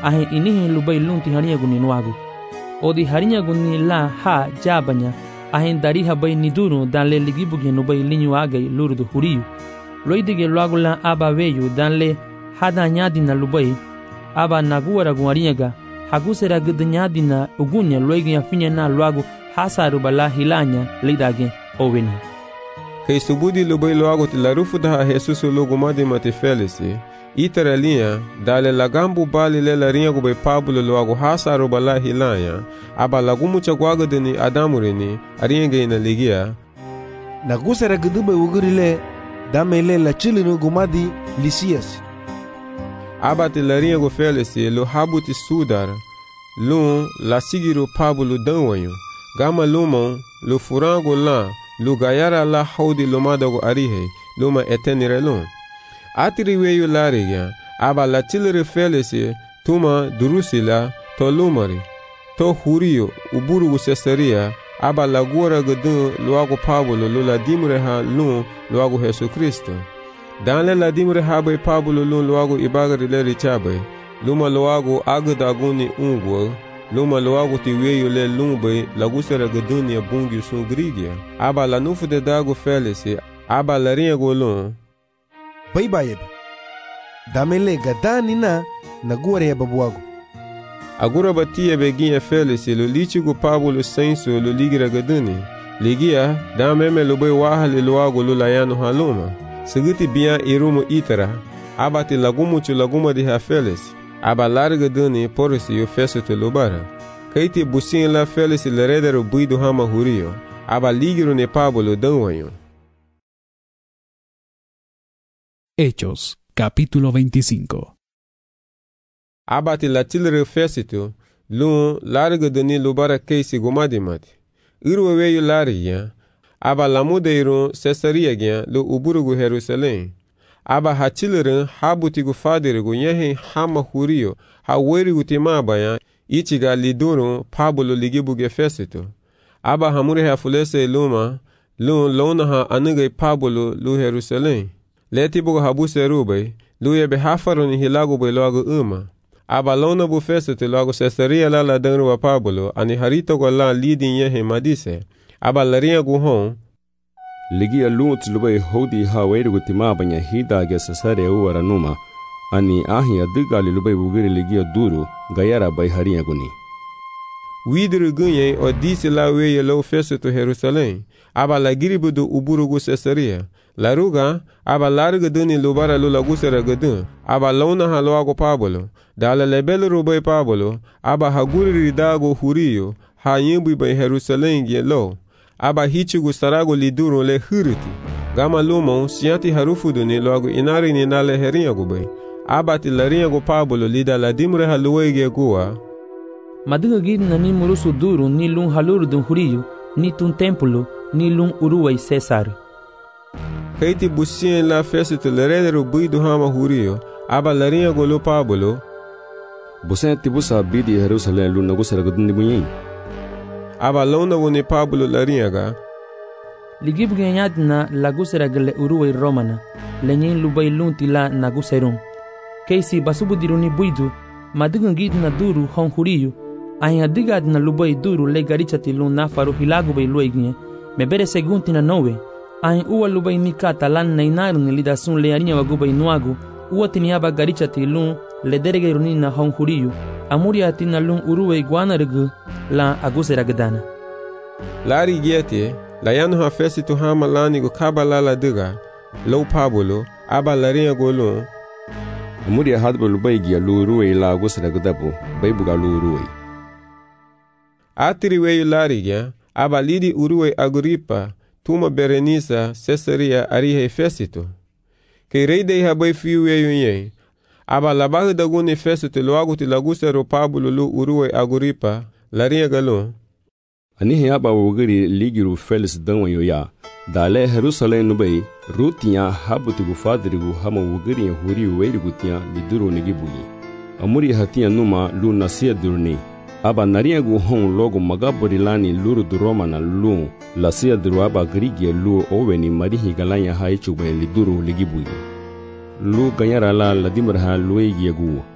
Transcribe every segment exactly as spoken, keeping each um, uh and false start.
ahe inihi lubai lunti hariya guni nuagu. Odi hariya guni la ha jabanya ahe dari habai niduru dan le ligibugi nubai linyu agai lurudu huriyu. Loidige luagu la aba veyu dan le hada nyadina lubai aba naguara guariaga hagusera gudnyadina ugunya loigia finya na luagu hasaru bala hilanya lidage oveni. Kei subudi lubai luagu tilarufu daha Jesus lugumadi mati felisi itara linha dale lagambu bali le larinha gube Pablo luagu hasaru bala hilanya aba lagumu chagwaga deni adamurini aringa ina ligia nagusera gudube ugurile damele la chilinu gumadi Lisias. Aba te larinha go felisi lo habuti sudar lun la sigiru Pablo danwanyo gama lumon lo furango la lo gayara la haudi lomada go arihe luma etenire lun atiri weyu lariga aba la chilere felisi tuma durusila to lumari to hurio uburu go sesaria aba la gora godun loago Pablo lo la dimre ha lun loago Jesus Cristo dan le la dimre ha be Pablo lun loago ibagari le richabe luma loago agdaguni ungwo luma loago ti weyu le lumbe la gusera godun ya bungi sun grigia aba la nufu de dago felisi aba la rinha go lun bai bayeb damele gadani na nagure ya babuago agora batia beginha felisi lo lichigo Pablo senso lo ligira gaduni ligia dameme lo bai wahale loago lo layano haluma seguti bia irumo itara abati lagumu chu laguma de ha felisi aba larga duni porisi yo feso te lobara kaiti busin la felisi le redero buido hama hurio aba ligiro ne Pablo danwanyo. Hechos, capítulo veinticinco. Abati la tilre fesito, lun larga duni lubara keisi gomadimati. Irweweyu lariya, aba lamudeirun Cesaria gyan lo uburugu Jerusalém. Aba hachilren habutigu fadirigu yehin hama hurio, ha werigu timabaya, ichiga lidurun Pablo ligibuge fesito. Aba hamure hafulese luma, lun lona ha anugay Pablo lu Jerusalém. Leti buga habuse rubay, luye be hafarun hilagu bay loagu uma. Aba lona bu fesete loagu Cesaria la la danru wa Pablo, ani harito go la lidin yehe madise. Aba larinha gu hon, ligia lunt lubay hodi ha werigu timabanya hidage Cesaria uwara numa, ani ahi adigali lubay bugiri ligia duru, gayara bay harinha guni. Widru gunye o disi la weye lo fesete Jerusalém. Aba la giribudu uburugu Cesaria. La ruga, aba larga duni lubara lula gusera gadun, aba lona ha loago Pablo, da la lebele rubay Pablo, aba haguri dago hurio, ha yimbu bay Jerusalém ge lo, aba hichigu sarago liduro le huriti, gama lumon sianti harufu duni loago inari ni nale herinha gubay, aba ti larinha go Pablo lida la dimre ha luwe ge gua. Madiga gidna ni murusu duro ni lun haluru dun hurio, ni tun templo, ni lun uruway Cesar. Kaiti busien la fesito le redero buido hama hurio, aba larinha go lo Pablo. Busen tibusa bidi Jerusalém lu nagusera gaduni bunyin. Aba lona wone Pablo larinha ga. Ligibuge nyadna lagusera gale uruway Romana, lenyen lubay lunti la naguserun. Keisi basubu diruni buido, madiga gidna duru hon hurio, ahin adigadna lubay duru le garichati lun nafaru hilagu bay luegne, mebere segunti na nowe. Ahin uwa lubay mikata lan nainaru ni lidasun le arinya wagubay nuagu, uwa tiniaba garichati lun le deregeruni na hon hurio, amuri atina lun uruwe guanargu la agusera gadana. Lari giete, la yanu ha fesito hama lani go kabala la diga, lo Pablo, aba larinha go lun. Amuri hadbo lubay gia lu uruwe la agusera gadabu, baybuga lu uruwe. Atiri weyu lari gia, aba lidi uruwe Agripa, tuma Berenice Cesaria arihe fesito. Kei rei dei habai fiu yeyu ye. Aba labahu daguni fesito loagu ti lagusero Pablo lu uruwe Agripa, larinha galon. Anihe aba wugiri ligiru felis danwanyo ya, dale Jerusalém nubay, rutinya habutigu fadrigu hama wugiri huri weirigu tiya liduru nigibugi. Amuri hatiya numa lu nasia durni. Aba nariagu hon logo magabori lani luru du Romana lu la sia duru aba grigia lu oweni marihi galanya haichu be liduru ligibugi. Lu ganyara la la dimraha luegi gu.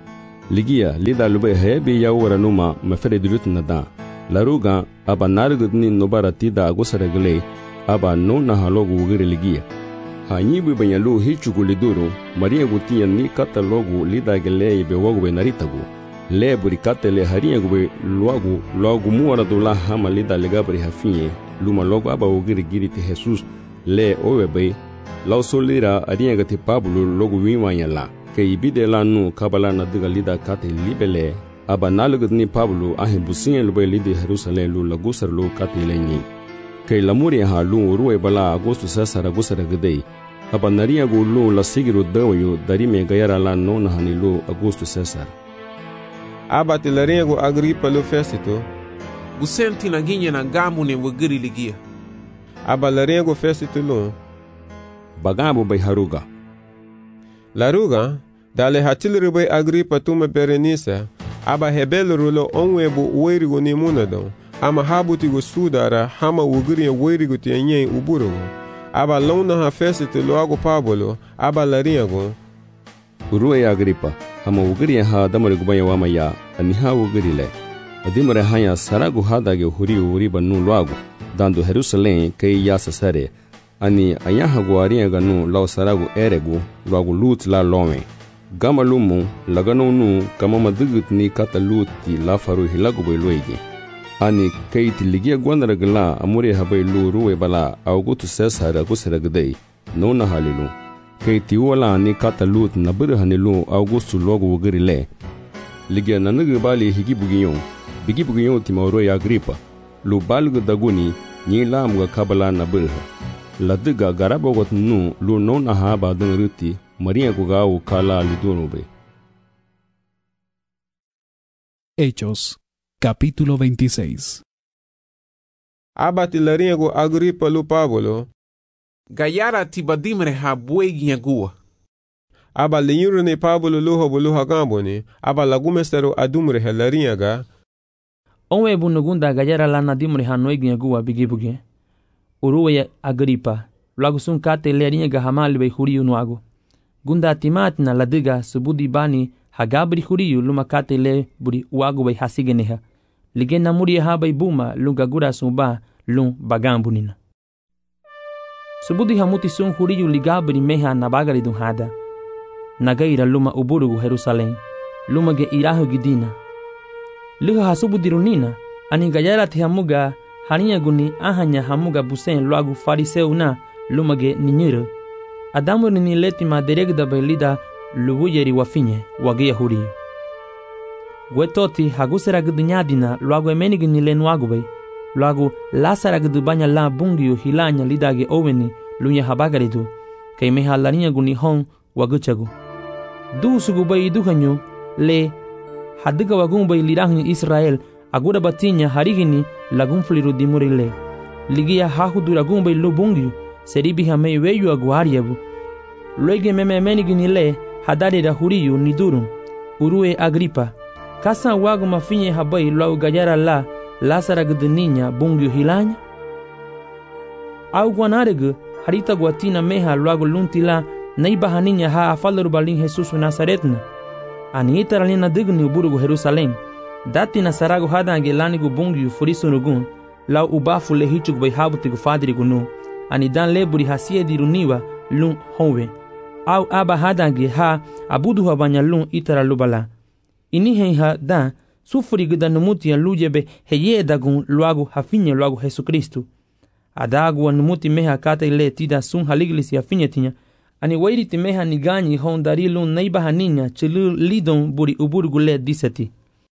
ligia lida lube hebe ya wara numa mafere dilut nada laruga aba nargudni nobara tida agusaragle aba no na halogu wugire ligia hanyibu banyalu hichugu liduru maria gutiya ni kata logu lida gele be wogu be naritagu le buri kata le haria gube logu logu muara dula hama lida legabri hafinye luma logu aba wugire giriti Jesus le owebe law solira aria gati Pablo logu wimanya la ke ibide la nu kabala na diga lida kate libele aba nalugni Pablo ahin busin lube lidi Jerusalem lu lagusar lu kate lenyi ke lamuri ha lu ruwe bala agosto sasara gusara gdei aba naria gu lu la sigiru dawayo dari me gayara la non hani lu agosto sasar aba tilaria gu Agripa lu Fesito gusenti na ginye na gamu ne wugiri ligia aba laria gu Fesito lu bagabu bay haruga laruga dale hatilru bay Agripa tuma Berenice aba hebelru lo onwebu weirigu ni munado ama habutigu sudara hama wugiri weirigu tienye uburugu aba lona ha Fesito lo agu Pablo aba lariagu uruwe Agripa hama wugiri ha damare gubaya wamaya aniha wugiri le adimare haya saragu hadage huri uri banu loagu dando Jerusalem kay yasa sare ani ayaha guaria ganu law saragu eregu loagu lut la lome gama lumu lagano nu kama madugut ni kata luti la faru hilagu bay loigi ani kayti ligia gwandara gala amure habay lu ruwe bala augutu sesara gusaragdei nona halilu kayti wala ni kata lut nabur hanilu augustu logu wugiri le ligia nanugu bali higibugiyon bigibugiyon timawro ya Agripa lu balgu daguni ni lamga kabala nabur ladiga garabogot nu lu nona haba dengruti Maria Gugau Kala Lidunube. Hechos, capítulo veintiséis. Abati lariego Agripa lu Pablo. Gayara tibadimre ha buegi agua. Aba liyurne Pablo luho buluha gamboni. Aba lagumestero adumre he lariega. Onwe bunugunda gayara lana dimre ha noegi agua bigibuge. Uruwe Agripa. Lagu sun kate lariega hamali be huriu nuago. Gunda timatna ladiga subudi bani hagabri huriyu lumakate le buri uagu bay hasigeneha ligena muri ha bay buma lunga gura sumba lung bagambunina subudi hamuti sun huriyu ligabri meha nabagari dun hada nagaira luma uburugu Jerusalem luma ge irahu gidina liha hasubudi runina ani gayara tihamuga haniya guni ahanya hamuga busen luagu fariseuna luma ge ninyiro Adamu ni leti madereg da belida lubuyeri wafinye wagia huri. Gwetoti hagusera gdunyadina luagu emenigi ni lenuagu bay. Luagu lasara gdubanya la bungiu hilanya lidage oweni lunya habagaridu. Kay meha laniya guni hon waguchagu. Du sugu bay duhanyu le hadiga wagun bay lirahanyu Israel agura batinya harigini lagun fliru dimurile. Ligia hahudura gun bay lubungiu. Seribi hamei weyu aguariabu. Loige meme menigini le hadari da huriyu nidurum. Urue Agripa. Kasa wagu mafinye habai lau gajara la lasara gdeninya bungiu hilanya. Au guanaregu harita guatina meha luagu lunti la naiba haninya ha afalaru balin Jesus Nazaretna. Ani itaralina digni uburugu Jerusalem. Dati na saragu hadange lanigu bungiu furisunugun. Lau ubafu le hichugu bai habutigu fadirigu nu. Ani dan leburi hasie diruniwa lung honwe. Au aba hadangi ha abudu ha banya lung itara lubala. Ini hei ha dan sufuri gida numuti ya lujebe heye dagun luagu hafinye luagu Jesu Kristu. Adagu wa numuti meha kata ile tida sun haliglis ya finye tinya. Ani wairiti meha niganyi hondari lung naiba haninya chilu lidon buri uburgu le diseti.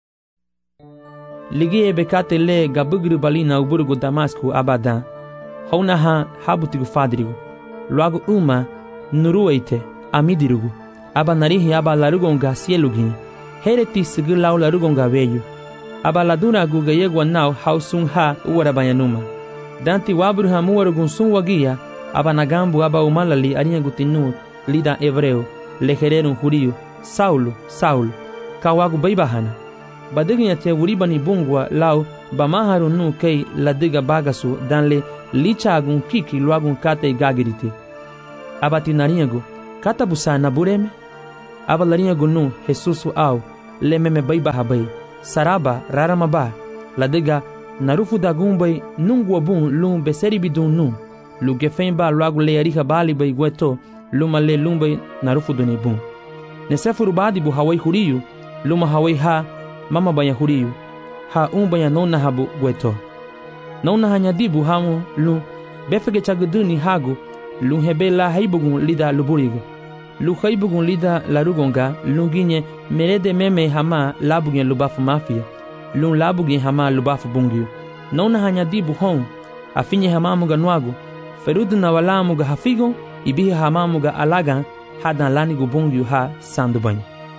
Ligie bekate le gabugri balina uburgu Damasku abadan. Hauna ha habutigu fadrigu. Luagu uma nurueite amidirugu. Aba narihi aba larugonga sielugi. Hereti sigi lau larugonga veyu. Aba laduna guga yegwa nau hausun ha uwarabayanuma. Danti wabru ha muwarugun sun wagia. Aba nagambu aba umalali ariangutinu lida evreu. Lehererun huriyu. Saulo, Saulo. Kawagu baibahana. Badiginya te wuribani bungwa lau bamaharu nu kei ladiga bagasu danle lichagun kiki luagun kate gagiriti. Abati narinyagu kata busa na bureme. Aba larinyagu nu Jesusu au le meme bai baha bai saraba rarama ba ladiga narufu dagun bai nungwa bun lum beseri bidun nu lu gefen ba luagu le ariha bali bai gueto luma le lum bai narufu duni bun ne sefuru badi bu hawai huriyu luma hawai ha mama banya huriyu ha un banya nona habu gueto nona hanya dibu hamu lu befege chaguduni hagu lu hebe la haibugun lida luburigu lu haibugun lida larugonga lunginye merede meme hama labugen lubafu mafia lu labugen hama lubafu bungiu nona hanya dibu hon afinye hamamuga nwagu ferudu na walamuga hafigo ibihi hamamuga alagan hadan lanigu bungiu ha sandubany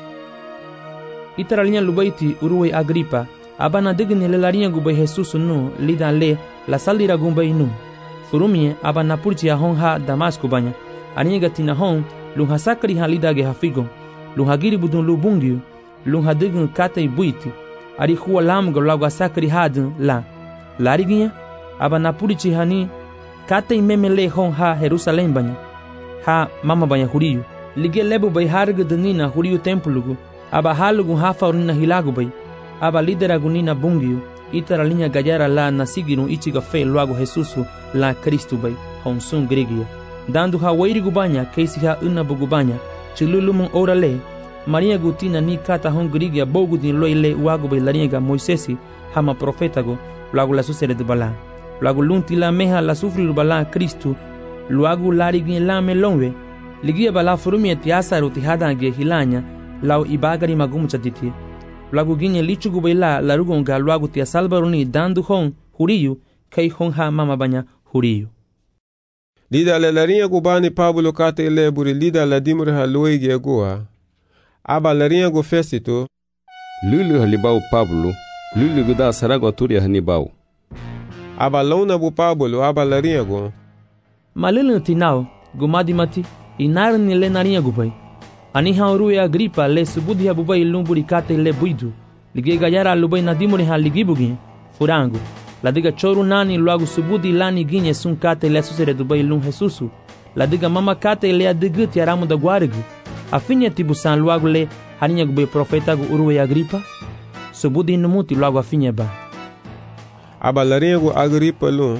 itaralinha lubaiti uruwei Agripa abana digni le larinha gubai Jesus nu lidan le la salira gumbai nu furumie abana purchi hon ha Damasco banya aninga tina hon lu hasakri ha lidage hafigo lu hagiri budun lu bungiu lu hadign kata buiti ari huwa lamgo lagu asakri hadun la lariginha abana purchi hani kata memele hon ha Jerusalem banya ha mama banya huriyu lige lebu bai harga danina huriyu templugu aba halugu hafa unina hilagu bai aba lidera gunina bungiu itara linha gajara la nasigiru ichiga fe luagu Jesusu la Kristu bai honsun grigia dandu ha wairigu banya keisi ha una bugubanya chilulumun orale Maria gutina ni kata hon grigia bogu din loile uagu bai laringa Moisesi hama profetago luagu la susere de bala luagu lunti la meha la sufri bala Kristu luagu larigi la melonwe ligia bala furumie tiasaru tihadange hilanya lau ibagari magumu chaditi luagu ginye lichugu baila larugonga luagu tia salbaruni dandu hon huriyu kai hon ha mama banya huriyu lida la larinha gubani Pablo kate ile buri lida la dimur ha loigi agua aba larinha go fesito lulu halibau Pablo lulu guda sarago turia hanibau aba launa bu Pablo aba larinha go malulu tinao gumadi mati inar ni le narinha gubai ani haurue Agripa le subudi habubai lumburi kate le buidu lige gayara lubai nadimuri ha ligibugi furangu ladiga choru nani luagu subudi lani ginye sun kate le susere dubai lum Jesusu ladiga mama kate le adiguti aramu da guarigu afinye tibusan luagu le haninya gubai profeta gu urue Agripa subudi numuti luagu afinye ba aba larinha gu Agripa lum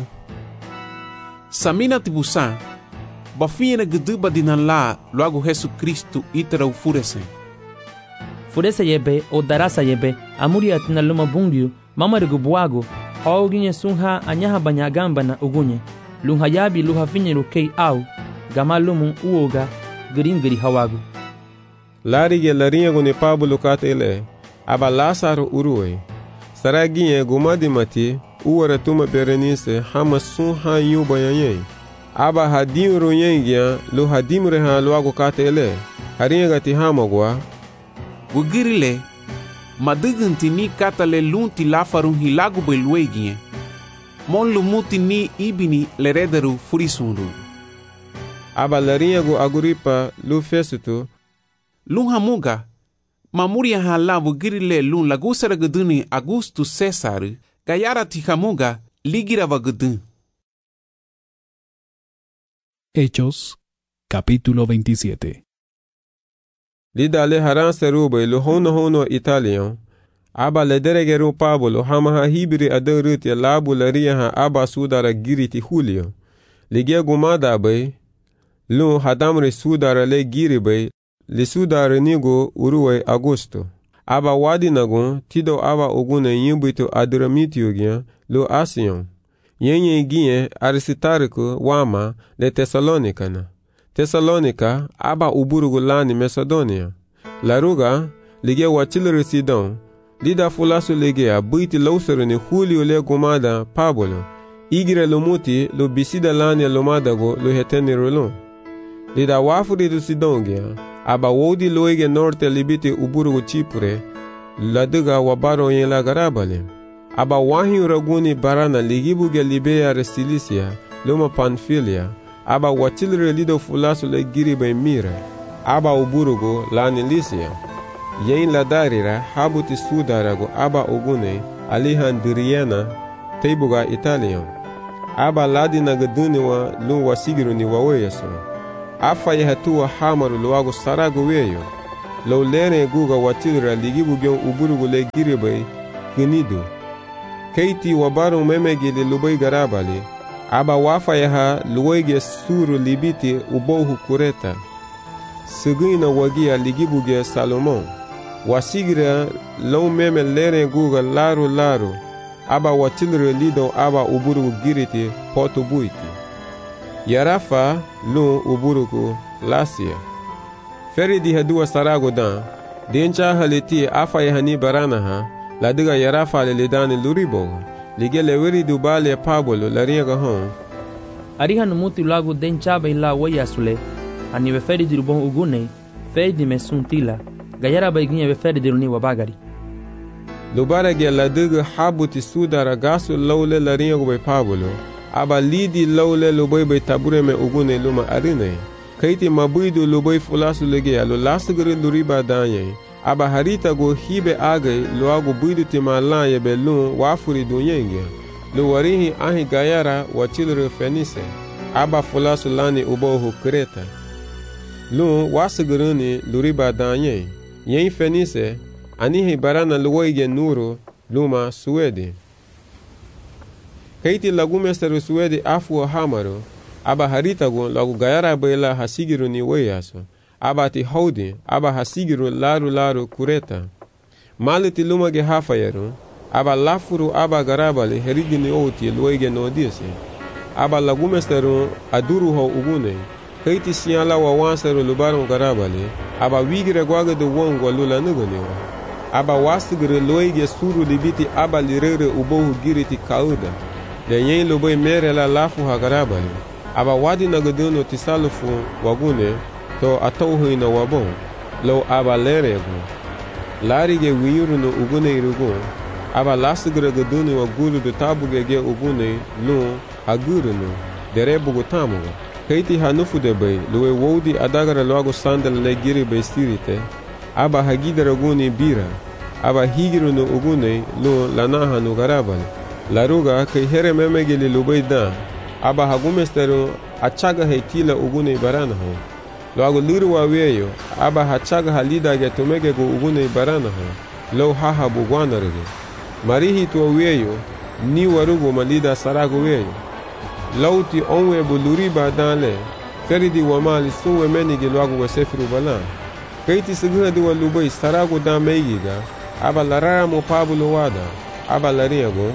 samina tibusan bafinha guduba dinan la luagu Jesus Kristu itara ufurese furese yebe o darasa yebe amuri atina luma bungiu mama regu buago hauginye sunha anyaha banyagamba na ugunye lunha yabi luha finye rukei au gama lumu uoga giringiri hawagu larige larinha gu ne Pablo kate ile aba Lazaro urue saraginye gumadi mati uwara tuma Berenice hama sunha yuba yanyei aba hadim royengia lo hadim reha luago katele haringa gati hamagwa gugirile madugunti ni katale lunti lafarun hilagu belwegie mon lumuti ni ibini lerederu furisundu aba larinha go Agripa lu fesuto lun hamuga mamuria hala gugirile lun lagusara guduni Augustus Caesar gayara tihamuga ligira vagudun. Hechos, capítulo veintisiete. Lida le haran serube lo hono hono italian. Aba le deregeru Pablo hama ha hibri aderuti labu laria ha aba sudara giriti Julio. Ligia gumada bay. Lu hadamre sudara le giri bay. Li sudara nigo uruwe Augusto. Aba wadi nagon tido aba ogune yimbuito adramitio gyan lo asion. Yenye ginye Aristarco wama le Tesalonika na. Tesalonika aba uburugu lani Macedonia. Laruga lige wachilere Sidon. Lida fulasu lige a buiti lausere ni Julio le gumada Pablo. Igire lo muti lo bisida lani lomada go lo heteni rolon. Lida wafuri do Sidon gya. Aba wodi loige norte libiti uburugu Chipre. Laduga wabaro yen la garabale. Aba wahi raguni barana ligibuge Libea Restilicia, loma Panfilia, aba wachilre lido fulasu le giribe mire, aba uburugo lani Lycia. Yen la darira habuti sudarago aba ogune alihandiriana teibuga Italian. Aba ladina gaduniwa luwa sigiru ni waweyaso. Afa yehatua hamaru luwago sarago weyo. lo lere guga watilra ligibu gyon uburugu le giribay gnido keiti wabaru memegili lubay garabali aba wafayaha luwege suru libiti ubohu kureta sigina wagia ligibuge Salomon wasigira lo meme lere guga laru laru aba watilre lido aba uburugu giriti poto buiti yarafa lu uburugu lasia feri di hadua sarago dan dencha haliti afayahani baranaha ladiga yarafa le lidani luribo ligele weri dubale pabolo lariga hon ariha numuti lagu denchaba ila wayasule ani be feri di rubon ugune feri di mesuntila gayara baiginya be feri di runi wabagari lubarage ladiga habuti sudara gasu lawle lariga be pabolo aba lidi lawle lubay be tabure me ugune luma arine kaiti mabuidu lubay fulasu lege alo lasgere luriba danye aba harita go hibe age lo ago buidu timala ye belun wafuri dunyenge lo warihi ahi gayara watilre fenise aba fulasu lani ubohu kreta lo wasgeruni luriba danye yen fenise anihi barana luwege nuru luma suwede kaiti lagumesteru suwede afu hamaro aba harita go lagu gayara bela hasigiru ni weyaso aba ti hodi aba hasigiru laru laru kureta maliti lumage hafayeru aba lafuru aba garabali herigini oti luege nodise aba lagumesteru aduru ho ugune kaiti siala wa wanseru lubaru garabali aba wigire gwaga de wongo lula nuguniwa aba wasigire luege suru libiti aba lirere ubohu giriti kauda de yen luboy mere la lafu ha garabali aba wadi nagaduno tisalufu wagune to atauhu na wabon lo aba lerego larige wiru no ugune irugo aba lasigre gaduni wagulu de tabuge ge ugune no aguru no derebugo tamugo kaiti hanufu de bay lowe wodi adagara logo sandal le giri bay stirite aba hagidara guni bira aba higiru no ugune lo lanaha no garabal laruga kai here memegeli lubay da aba hagumesteru achaga hetila ugune barana ho logo luru wa weyo aba hachaga halida ge tumege go ugune barana ho lo haha bugwanarege marihi to weyo ni warugo malida sarago weyo lauti onwe buluri badale feridi wa mali suwe menige logo wesefiru bala kaiti siguna di walubai sarago da megiga aba larara mo pabulo wada aba lariago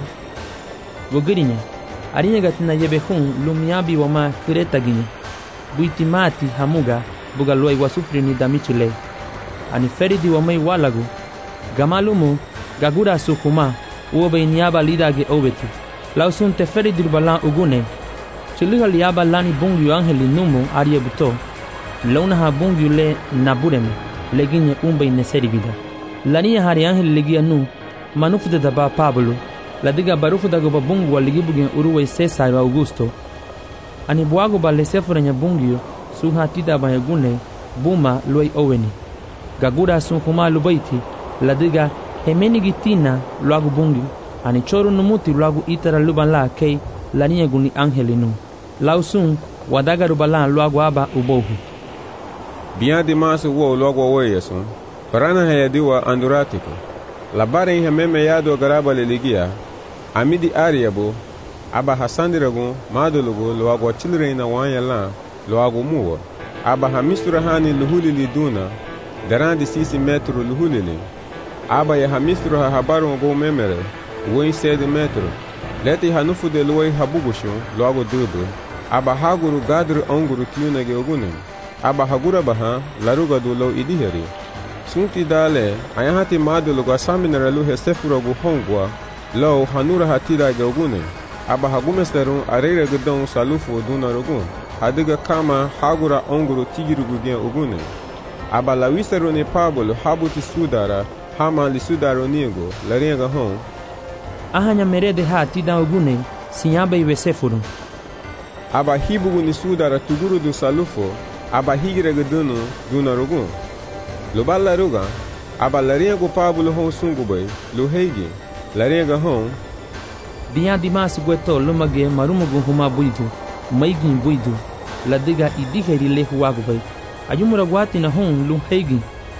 bugirinya arinya gatina yebe hun lumiabi wama kureta gini buitimati hamuga buga luai wasufri ni damichile ani feridi wamai walagu gamalumu gagura sukuma uobe inyaba lidage obeti lausunte feridi balan ugune chiliha liaba lani bungu angeli numu arie buto launa ha bungu le naburem leginye umbe ineseri vida lania hari angeli legia nu manufude daba pablo la diga barufu dago babungu waligibugen uruwe Cesar wa Augusto ani buago balesefura nya bungio suha tida bayagune buma loi oweni gagura sunkuma lubaiti la diga hemeni gitina luago bungi ani choru numuti luago itara luban la kei la niya guni angelinu lausun wadaga rubala luago aba ubohu bien dimasu wo luago weyesun parana hayadiwa anduratiko la bare hememe yado garaba leligia amidi ariabo aba hasandirago madulugo luago chilreina wanyala luago muwa aba hamisura hani luhulili duna darandi sisi metro luhulili aba ya hamisura ha habaru go memere woi sede metro leti hanufu de luai habugusho luago dubu aba haguru gadru onguru tiunage ogune aba hagura baha laruga dulo idiheri sunti dale ayahati madulugo asaminara luhe sefurago hongwa lo hanura hatira ge ogune aba hagumesteru arere gudon salufu dunarugo hadiga kama hagura onguru tigirugu ge ogune aba lawiseru ne pabolo habuti sudara hama li sudaro niego larenga hon ahanya merede hati da ogune sinyaba iwe sefuru aba hibugu ni sudara tuguru du salufu aba higire gudunu dunarugo lo balla ruga aba larengo pabolo hon sungubay lo heigi larenga hon biya dimas gweto lumage marumugu huma buidu maigin buidu la diga idiheri le huwagu bay ayumura gwati na hon lum heigi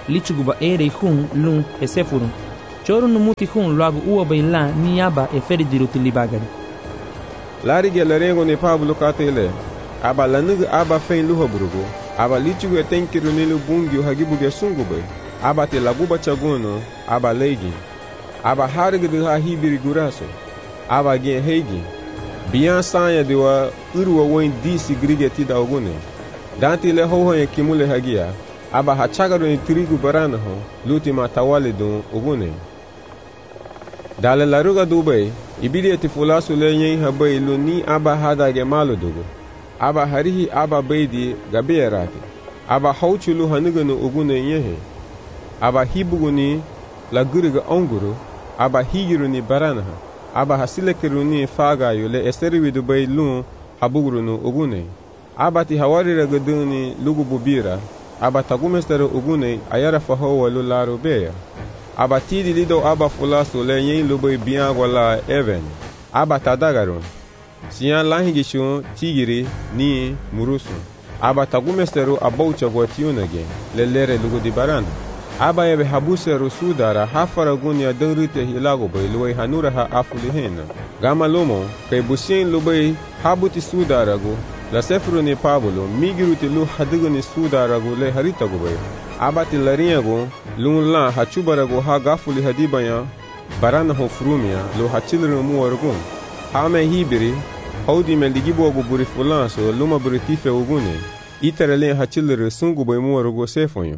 lichuguba ere hun lun esefurun choro numuti hun loago uwa baila ni aba e feridiru tilibagari larige larengo ne Pablo katele aba lanugu aba fein luhoburugo aba lichugu etenkiru nilu bungio hagibuge sungube aba te laguba chagono aba leigi aba harigdu ha hibiri guraso aba gen heigi bian sanya dewa urwa woin disi grige tida ogune danti le hoho ye kimule hagia aba hachagaro ni trigu barana ho luti matawale don ogune dale laruga dubai ibili eti fulasu le yen habai luni aba hadage malo dugo aba harihi aba beidi gabeerati aba hauchulu hanugano ogune yehe aba hibuguni la guriga onguru aba higiruni barana aba hasilekiruni faga yole esteriwi dubai lun habugurunu ogune aba ti hawarira gaduni lugu bubira aba tagumestero ogune ayara fahowa lularo beya aba tidi lido aba fulaso le yen lubai biangola even aba tadagarun siyan lahingishun tigiri ni murusu aba tagumestero abaucha gwatiunage lelere lugu di barana aba yebe habusero sudara hafara gunya dengrite hilago bay luwai hanura ha afulihena gama lomo kay busien lubai habuti sudarago la sefru ni Pablo migiruti lu hadiguni sudarago le haritago bay aba ti lariago lun la hachubarago ha gafuli hadibaya barana ho frumia lo hachilru muwargo hame hibiri haudi meligibo go buri fulanso luma buritife ogune iterele hachilru sungu bay muwargo sefonyo.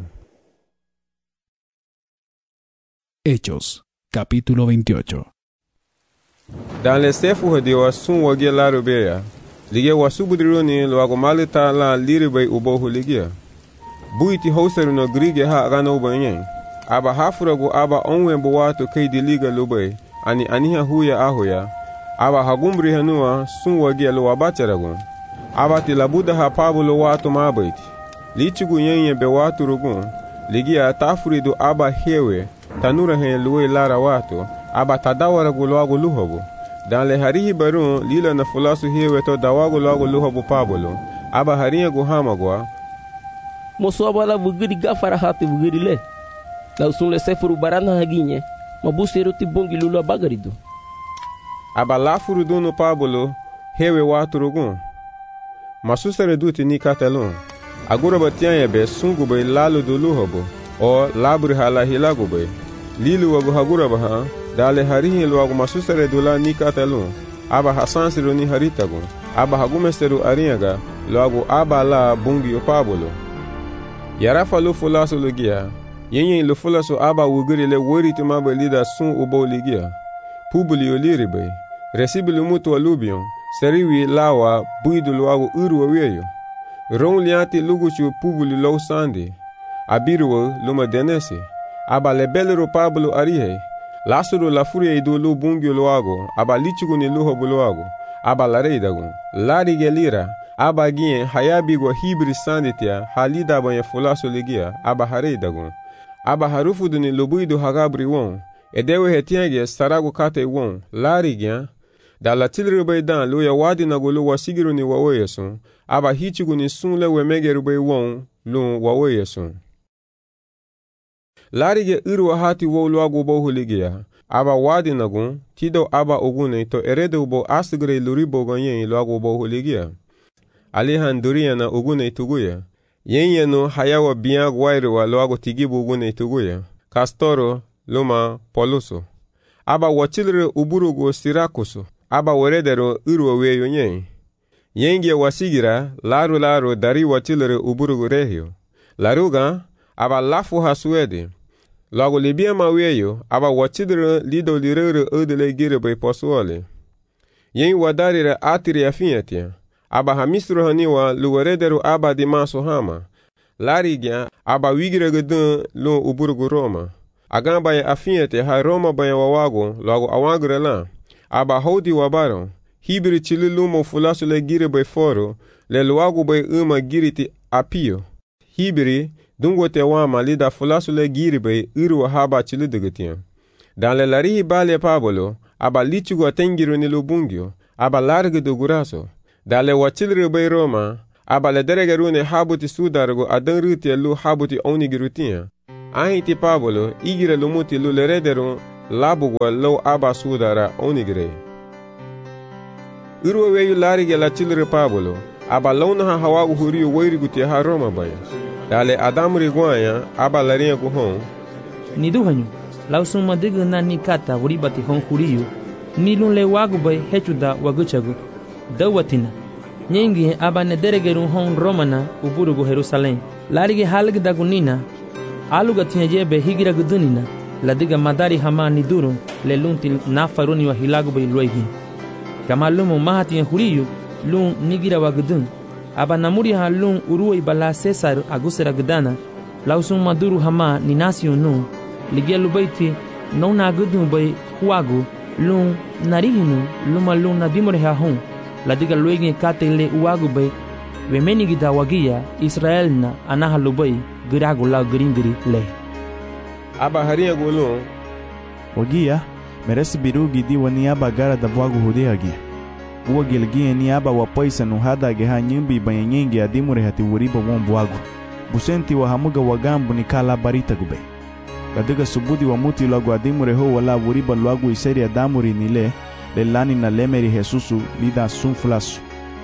Hechos, capítulo veintiocho. Dans les sefu de wasun wage la robeya, lige wasubudroni lo agomalita la liribe ubohu ligia. Buiti hoseru no grige ha gano banyen. Aba hafurago aba onwe bowato keidi liga lobe, ani aniha huya ahoya. Aba hagumbri hanua sun wage lo abacharagon. Aba tilabuda ha Pablo wato mabaiti. Lichugu yenye be watu rugun, ligia tafurido aba hewe. Tanura hen luwe lara wato aba tadawara gulwago luhobo dan le harihi barun lila na fulasu hewe to dawago lwago luhobo Pablo aba hariya go hamagwa moso abala bugiri gafara hati bugiri le la usun le sefuru barana haginye mabusero ti bongi lulu bagarido aba lafuru dono Pablo hewe watu rugun masusere duti ni katelon agura batianya be sungu be lalo do luhobo o labri hala hilago be lilu wago hagura baha dale harihi luago masusere dula ni katalun aba hasansiro ni haritago aba hagumesteru ariaga luago aba la bungi o Pablo yarafa lu fulaso lugia yenyen lu fulaso aba wugiri le woritu mabe lida sun ubo ligia publio liribe resibilu mutu alubion seriwi lawa buidu luago uru waweyo ron liati luguchu publio lau sandi abiruwa luma denese aba lebelero Pablo arihe lasuro la furia idu lu bungio luago aba lichugu ni luho luago aba lareidago lari gelira aba gien hayabigo hibri sanditia halida banya fulaso ligia aba hareidago aba harufu duni lubuidu hagabri won edewe hetienge sarago kate won lari gian da la tilrube dan lu ya wadi na gulu wasigiru ni waweyesun aba hichugu ni sunle wemegerube won lu waweyesun larige irwa hati wo luago bo huligia aba wadi nagun tido aba ogune to erede ubo asigre luribo ganyen luago bo huligia alihan duria na ogune tuguya yenye no hayawa biang wairwa luago tigibu ogune tuguya Castoro luma poluso aba wachilre uburugo Sirakuso aba weredero irwa weyo nyen yenge wasigira laru laru dari wachilre uburugo rehio laruga aba lafu hasuede lago libia maweyo aba wachidre lido lirere odele gire bay posuole yen wadarire atiri afiatia aba hamisro haniwa luweredero aba di maso hama larigya aba wigire gedun lo uburgu Roma agamba ya afiatia ha Roma bay wawago lago awagre la aba hodi wabaro hibri chililumo fulaso le gire bay foro le luago bay uma giriti apio hibri dungo te wama lida fulasu le giribe iru haba chili degetian dan le larihi bale Pablo aba lichugo tengiru ni lubungio aba large do guraso dan le wachilre be Roma aba le deregerune habuti sudargo adan ruti lu habuti onigirutia Ahi ti Pablo igira lumuti lulerederun labugwa low aba sudara onigre. Urwa weyu larige la chilre Pablo, aba lawna ha hawagu huriyo wairigu ti ha Roma baya. Dale adamri gwanya aba laringa gu hon. Ni duhanyu, lau suma diga na ni kata wuribati hon huriyo, ni lun le wagu bay hechuda waguchagu. Dawatina, nyengi aba ne deregerun hon Romana uburugu Jerusalem. Larige halig dagunina, aluga tinyajebe higira gudunina, ladiga madari hama ni durun le lunti nafaruni wa hilagu bay luegi. Kama lumu mahati ya huriyo, lun nigira wagudun. Aba namuri ha lun uruwa ibala Cesar agusera gudana, lausun maduru hama ni nasio nu, ligia lubaiti nona gudun bay huagu, lun narihinu luma lun nadimore ha hon, ladiga luegi kate le uagu bay, wemeni gida wagia Israel na anaha lubay giragu lau giringiri le. Aba haria gulun, wagia meresi birugi di wani aba gara da bwagu hudihagia. Uwa gilgia ni aba wapaisa nuhada geha nyimbi banyanyengi adimure hati wuriba won bwagu. Busenti wa hamuga wagambu ni kala barita gube. Ladiga subudi wa muti lagu adimure ho wala wuriba lagu iseri adamuri nile, lelani na lemeri Jesusu lida sunfulasu.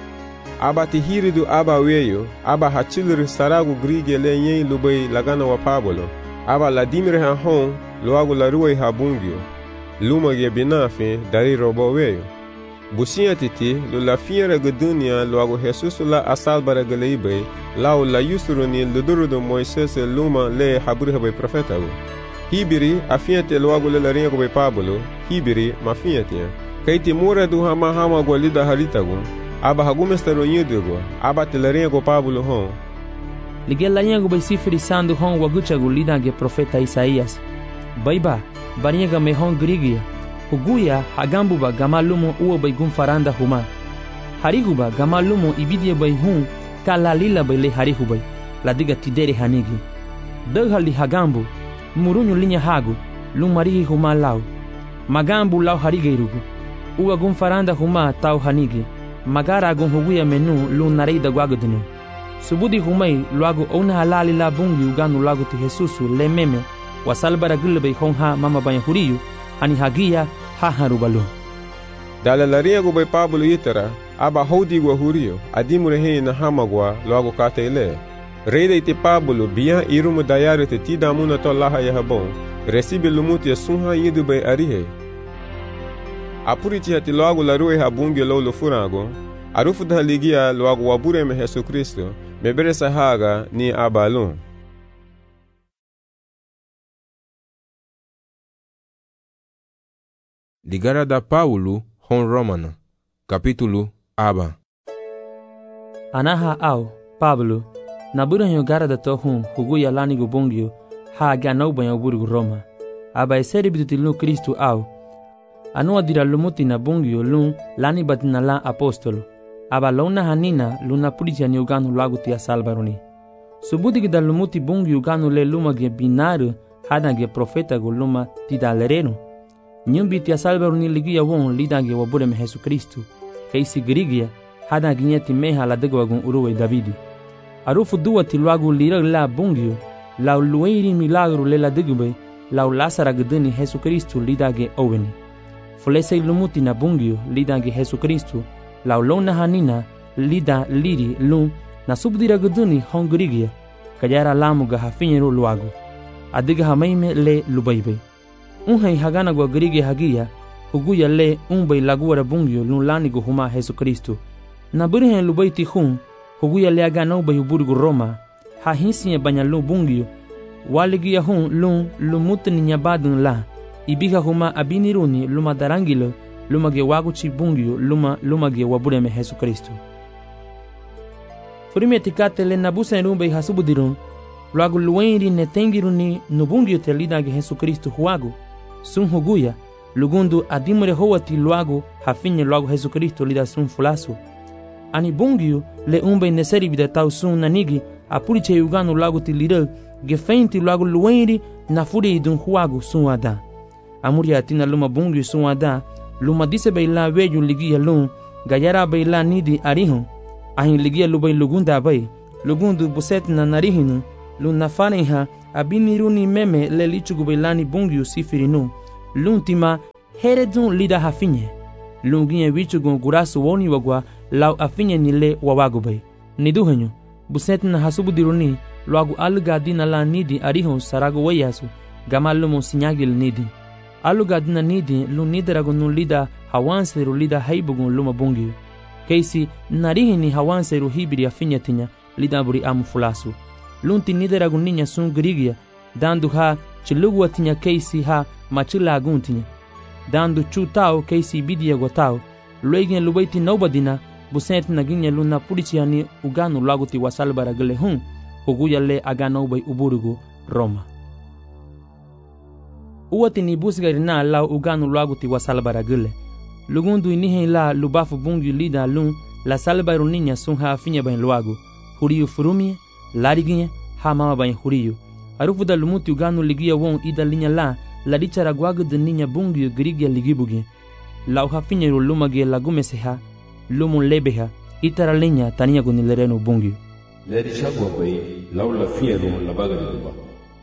Aba tihiridu aba weyo, aba hachilri saragu grige le nyen lubay lagana wa Pablo. Aba ladimire ha hon, luagu la ruwe ha bungyo. Luma ge binafe dari robo weyo. Busia titi lu la fiera gudunia luagu Jesus la asalbara galeibe, lau la yusuruni luduru do Moises luma le haburi habe profeta go. Hibiri afiate luagu le la ringa go Pablo, hibiri mafiate. Kaiti mura du hama hama go lida harita go. Aba hagumestero nyidu go, aba te la ringa go Pablo hon. Ligela nyango bay sifri sandu hon waguchagu lida ge profeta Isaías. Baiba, bariega me hon grigia. Huguya hagambuba gamalumo uwa bay gumfaranda huma. Hariguba gamalumo ibidye bay hun kalalila bay le harihubay. Ladiga tidere hanigi. Daghali hagambu, murunyu linya hagu, lumarihi huma lau. Magambu lau harigeirugu. Uwa gumfaranda huma tau hanigi. Magara gun huguya menu lu nareida guagudinu. Subudi humay luagu ona halali la bungi uganu lagu ti Jesusu le meme. Wasalbara gulbay hon ha mama banya huriyu. Ani hagia ha harubalu. Dala laria go bay Pablo yitara, aba hodi go hurio, adimure he na hamagwa loago kate ile. Reida ite Pablo biya irumu dayare te tida muna to laha ya habon, resibe lumuti ya sunha yidu bay arihe. Apurichi hati loago la ruwe habungi lolo furago, arufu da ligia loago wabure me Jesu Kristo, mebere sahaga ni abalun. Ligara da Paulo hon Romana, capítulo aba. Anaha au, Pablo, na buranyo gara da to hun huguya lani gubongyo, ha ganau banyo burgu Roma. Aba eseri bitutilu Kristu au. Anua dira lumuti na bongyo lun lani batina la apostolo. Aba launa hanina luna pulitia ni uganu lagu tia salvaruni. Subuti gida lumuti bongyo uganu le luma ge binaru hada ge profeta go luma tida lereno. Nyumbi tia salvaruni ligia won lidange wabure me Jesu Kristu. Keisi grigia hada ginyeti meha la dego wagun uruwe Davidi. Arufu duwa tiluagu lira la bongyo la lueiri milagro le la degube la lasara gdeni Jesu Kristu lidage oweni. Fulese lumuti na bungio lidange Jesu Kristu la lona hanina lida liri lun na subdira gduni hongrigia kajara lamuga hafinyero luagu adiga hamaime le lubaibe unhai hagana gwa grige hagia huguya le unbai laguara bungio lun lanigo huma Jesu Kristu na burhen lubaiti hun huguya le agana ubay burgu Roma ha hinsiye banyalo bungio waligia hun lun lumutni nyabadun la ibiga huma abiniruni luma darangilo luma ge waguchi bungio luma luma ge wabure me Jesu Kristu furime tikate le nabusa enumbe hasubudirun luagu luenri netengiruni nubungio te lida ge Jesu Kristu huagu sun huguya lugundu adimure howati luagu hafinye luagu Jesu Kristu lida sun fulasu ani bungio le umbe neseri bida tau sun nanigi apuriche yuganu luagu ti lida ge feinti luagu luenri na furi idun huagu sun ada amuri atina luma bungio sun ada luma dise beila weju ligia lun gayara beila nidi arihun ahin ligia lubay lugunda bay lugundu buset na narihinu lun nafaniha abiniruni meme le lichugube lani bungyu sifirinu luntima heredun lida hafinye lunginye wichugun gurasu woni wagwa lau afinye nile wawagube niduhenyo busetina hasubudiruni luagu alugadina la nidi arihon sarago wayasu gamalumo sinyagil nidi alugadina nidi lu nidarago nun lida hawanseru lida haibugun luma bungyu keisi narihini hawanseru hibiri afinyatinya lida buri amu fulasu lunti nidarago ninya sun grigia dandu ha chilugu atinya keisi ha machila guntinya dandu chutao keisi bidia gotao luegen lubaiti nobadina busent naginya luna purichiani uganu laguti wasalbara gele hun huguya le agano bay uburugu Roma uwati ni busgarina la uganu laguti wasalbara gele lugundu inihe la lubafu bungu lida lun la salbaru ninya sun ha finya ban luagu huriyu furumie lariginye ha mama ban huriyu arufu da lumuti uganu ligia won ida linya la la dichara gwagu de ninya bungu grigia ligibugi la uha finya lumage lagumeseha lumun lebeha itara linya tania gunilereno bungu Ledi chagwa bay laula fiero la baga de duba.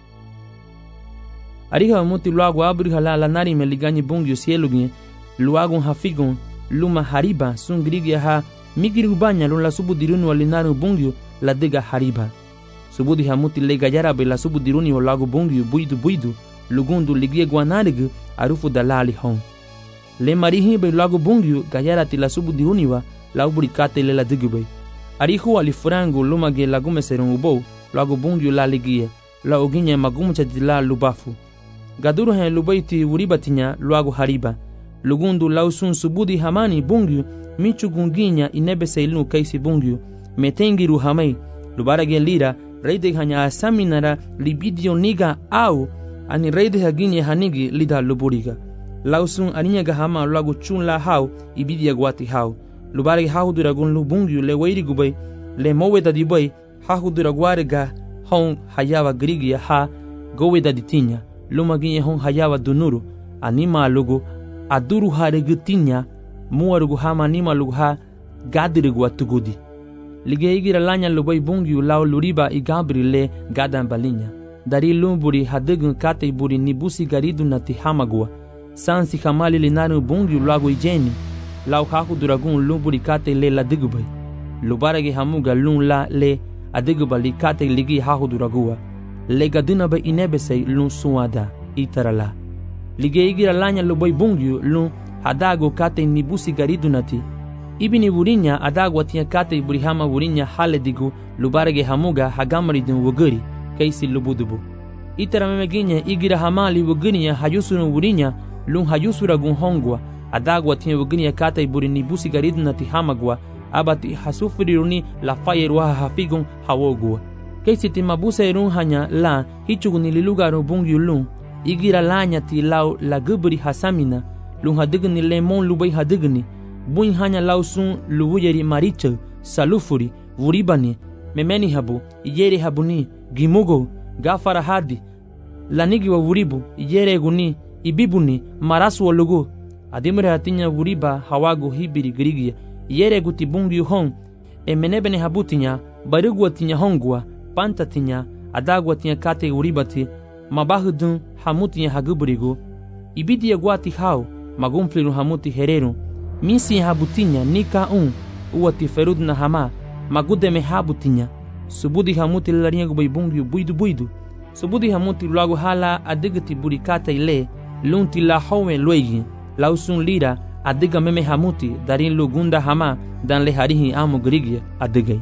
Ariha muti luagu abriha la la nari meligani bungu sielugi luagu hafigon luma hariba sun grigia ha migiri ubanya lun la subudiruni walinaru bungu la dega hariba subudi hamuti le gajara be la subudiruni walagu bungu buidu buidu lugundu ligie guanarig arufu dalali hon le marihi be lagu bungu gajara ti la subudiruni wa la ubrikate le la digube arihu alifurangu lumage lagume serun ubo lagu bungu la ligie la uginye magumcha dila lubafu gaduru hen lubaiti uribatinya lagu hariba lugundu lausun subudi hamani bungu michu gunginya inebe seilu kaisi bungu metengiru hamai lubarage lira reide hanya asaminara libidio niga au ani reide haginye hanigi lida luburiga lausun aninya gahama lagu chun la hau ibidia gwati hau lubarage hau duragun lubungu le weiri gubay le moweda dibay hau duragwarega hon hayawa grigia ha goweda ditinya lumaginye hon hayawa dunuru anima lugu aduru haregutinya muarugu hama anima lugu ha gadirigu atugudi lige igira lanya lubay bungu lao luriba igabri le gadan balinya dari lumburi hadegun kate buri nibusi garidu nati hamagua sansi kamali linaru bungu lagu ijeni lao haku duragun lumburi kate le la digubay lubarage hamuga lun la le adigubali kate ligi haku duragua le gaduna ba inebesei lun suada itarala lige igira lanya lubay bungu lun hadago kate nibusi garidu nati ibini burinya adagwa tia kate burihama burinya haledigu lubarage hamuga hagamariden wogari kaisi lubudubu itara memeginya igira hamali wogarinya hayusunu burinya lun hayusura gun hongwa adagwa tia wogarinya kate burini busi gariduna ti hamagwa abati hasufiriruni la fayerwa hafigun hawogwa kaisi timabusa irun hanya la hichuguni lilugaru bungu lun igira lanya ti lau la gubri hasamina lun hadigni lemon lubay hadigni buin hanya lausun lubuyeri maricha salufuri vuribani memeni habu iyere habuni gimugo gafara hadi lanigi wa vuribu iyere guni ibibuni marasu walugu adimre hatinya vuriba hawago hibiri grigia iyere guti bungi hon emenebene habutinya barugwa tinya hongwa pantatinya adagwa tinya kate uribati mabahudun hamutinya haguburigo ibidi yagwati hao magumfliru hamuti hereru misi habutinya nika un uwati ferud na hama magude me habutinya subudi hamuti lariya gubay bungu buidu buidu subudi hamuti lagu hala adigati burikata ile lunti la howen loigi lausun lira adiga meme hamuti darin lugunda hama dan le harihi amu grigia adigay.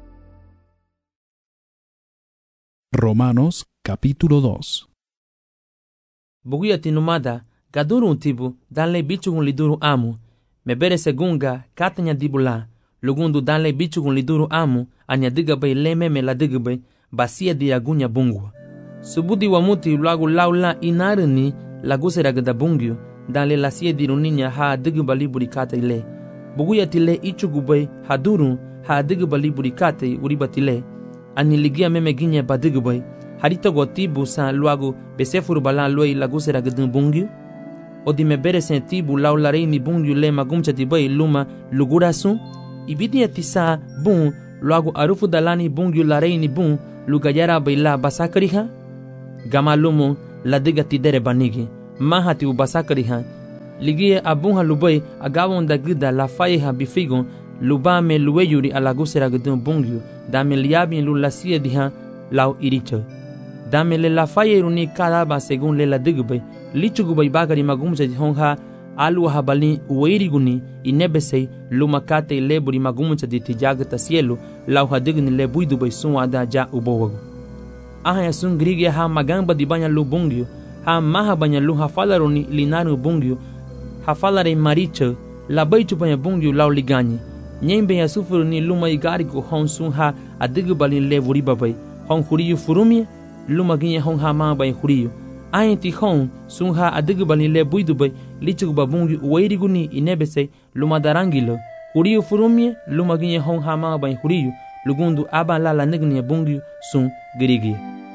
Romanos capítulo dos. Buguyati numada gaduru tibu dan le bichugun liduru amu mebere segunga katanya dibula lugundu danle bichugun liduru amu anya diga bay lememe la diga bay basia diagunya bungwa subudi wa muti lagu laula inarni lagusera gada bungyo danle lasia diruninya ha diga baliburi kata ile buguya tile ichugu bay haduru ha diga baliburi kata uribati ani ligia meme ginya badiga bay harito gotibu sa luagu besefuru balan loi lagusera gada bungyo odi mebere sentibu laula reini bungu le magumcha tibai luma lugurasu ibidi atisa bun luagu arufu dalani bungu la reini bun lugayara baila basakriha gama lumu ladiga tidere banigi mahati ubasakari ha ligie abunha lubai agawon da gida la faye ha bifigon lubame luweyuri alagusera gudun bungyu dame liabin lu lasia diha lau iricho dame le la faye runi karaba segun le la digube lichugubai bagari magumja honha alu habali uiriguni inebesei lumakate leburi magumja di tijagata cielo lau hadigni le buidubai sunwada ja ubowago aha sun grige ha magamba di banya lu bungyu ha maha banya lu ha falaroni linaru bungyu ha falare maricho la baitu banya bungyu lau ligani nyembe ya sufuru ni luma igari ko hon sun ha adigu balin le vuri babai hon huriyu furumi luma ginye hon ha ma bai huriyu ayin ti hon sun ha adigu balin le buidu bai lichu babungi uwairiguni inebese luma darangilo huriyu furumi luma ginye hon ha ma bai huriyu lugundu aba la la nigni bungi sun girigi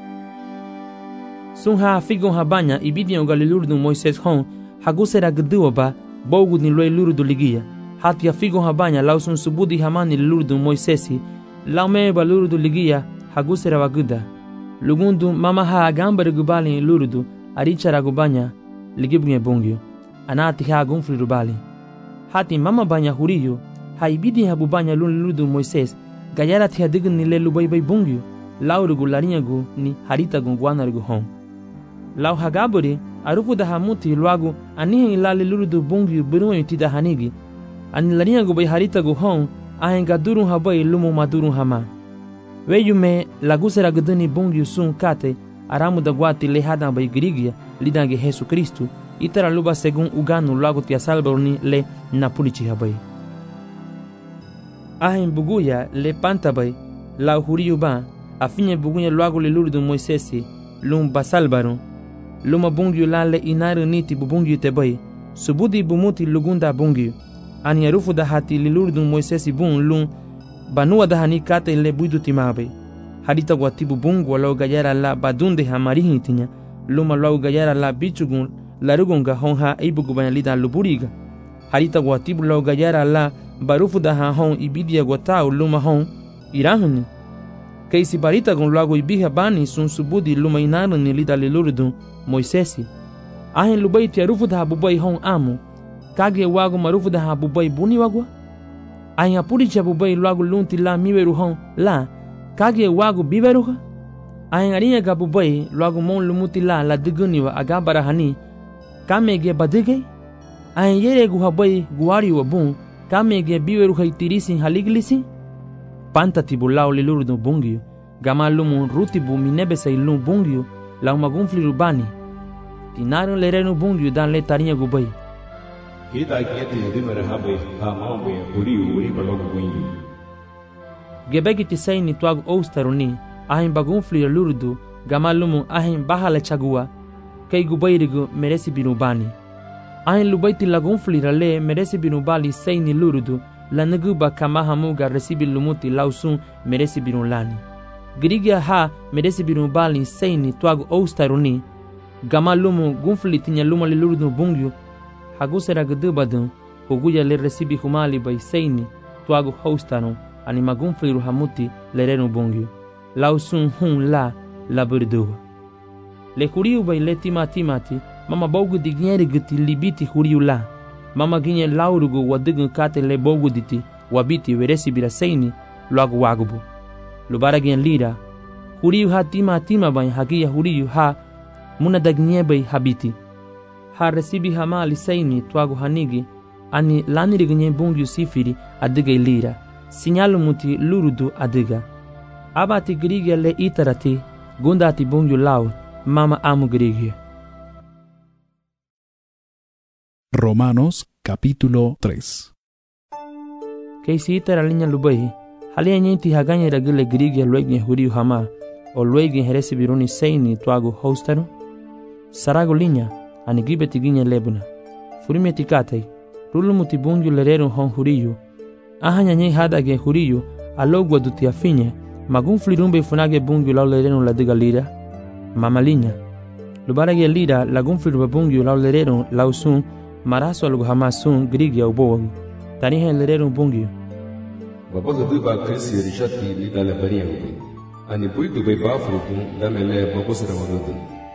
sun ha figon ha banya ibidian galilurdu Moises hon hagusera gduwa ba bogu ni loy lurdu ligia hati ya figon ha banya lau sun subudi hamani lurdu Moisesi lau me ba lurdu ligia hagusera waguda lugundu mama ha agambare gubali lurdu arichara gubanya ligibnye bungyo anati ha gunfli rubali hati mama banya huriyo ha ibidi ha bubanya lurdu Moises gayara tia digin ni le lubai bai bungyo lau rugu larinyagu ni harita gungwana rugu hon lau hagaburi arufu da hamuti luagu anihe ilali lurdu bungyo biruwa yutida hanigi ani larinyagu bai harita gu hon ahenga durun habai lumu madurun hama weyume lagusera guduni bungyo sun kate aramu da guati lehada bai girigia lidange Jesu Kristu itara luba segun uganu luagu tia salbaruni le napulichi habai ahen buguya le pantabai la huriyu ba afinye buguya luagu le lurdu Moisesi lum basalbaru luma bungyu la le inaru niti bubungyu tebai subudi bumuti lugunda bungyu ani arufu da hati le lurdu Moisesi bun lum banua da hani kate le buidu timabai harita guatibu bungu walau gayara la badunde hamarihi tinya luma lau gayara la bichugun larugunga honha ibugubanya lida luburiga harita guatibu lau gayara la barufu da ha hon ibidia gotau luma hon irahuni keisi barita gon lago ibiha bani sun subudi luma inaru ni lida lilurdu Moisesi ahen lubai tia rufu da bubai hon amu kage wago marufu da bubai buni wagwa ahen apuri cha bubai lago lunti la miweru hon la kage wago biveruha ahen arinya ga bubai lago mon lumuti la la diguni wa agabara hani kamege badige ahen yere gu habai guari wa bun kamege biweru haitirisin haliglisi panta tibulau lilurdu bungyo gama lumun rutibu minebesa ilun bungyo lau magunfli rubani tinaru lerenu bungyo dan le tarinha gubai kita kete dimere habai ha mambe huriu uri balogu bungyo gebegi tisaini tuagu oustaruni ahin bagunfli lurdu gama lumun ahin bahala chagua kei gubairigu meresi binubani ahin lubaiti lagunfli rale meresi binubali seini lurdu la naguba kama hamuga resibi lumuti lausun meresi binulani girigia ha meresi binubali seini tuagu oustaruni gama lumu gunfli tinya luma lilurdu bungyu hagusera gudubadun huguya le resibi humali bai seini tuagu houstanu ani magunfli ruhamuti lerenu bungyu lausun hun la la burduwa le huriu bai le tima timati mama bogu digneri guti libiti huriu la mama ginye laurugu wadigun kate le bogu diti wabiti veresi bira seini luagu wagubu lubara gien lira huriu ha tima tima bai hagia huriu ha muna dagnye bai habiti ha resibi hamali seini tuagu hanigi ani laniri ginye bungyu sifiri adiga lira sinyalu muti lurudu adiga abati grigia le itarati gundati bungyu lau mama amu grigia. Romanos capítulo tres. Keisi itara linya lubai halia nyenti haganya ragile grigia luegne huriu hama o luegne heresi biruni seini tuagu hostaru sarago linya ani gibeti ginya lebuna furime tikatai rulumuti bungyu lerero hon huriu ahanya nyei hadage huriu alogwa duti afinye magun flirumbe funage bungyu lau lerero la diga lira mama linya lubarage lira lagun flirumbe bungyu lau lerero lau sun maraso algo hamasun grigia ubowagu tanihe lerero bungyu babaga duba krisi rishati lidale bariya ubi ani buidu bai bafrutu damele babusra wagudu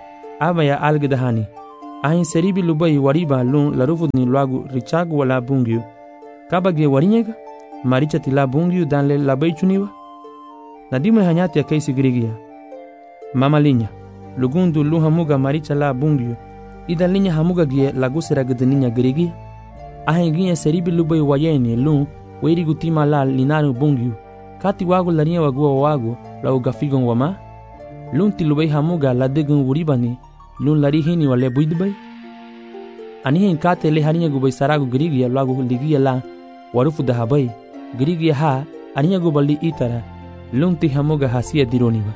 aba ya algedahani ahin seribi lubai wariba lun larufudni luagu richagu wala bungiu kabage warinyega maricha tila bungiu danle labai chuniwa nadime hanyati ya kaisi grigia mama linya lugundu lu hamuga maricha la bungiu ida linya hamuga gie lagusera gedeninya grigia ahin gia seribi lubai wayeni lun weiri gutima la linaru bungiu kati wagu larinya wagua wagu la ugafigon wama lun tilubai hamuga la degun wuribani lun lari hini wale buidbai anihin kate le harinya gubai saragu grigia lagu ligia la warufu dahabai grigia ha aninya gubali itara lun ti hamuga hasia dironiwa